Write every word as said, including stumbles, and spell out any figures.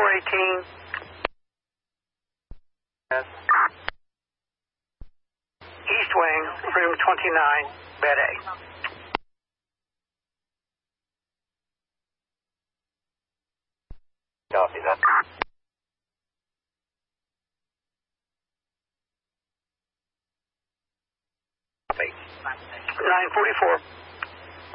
four eighteen. Yes. East wing, room twenty-nine, bed A. Copy that. Copy. nine forty-four.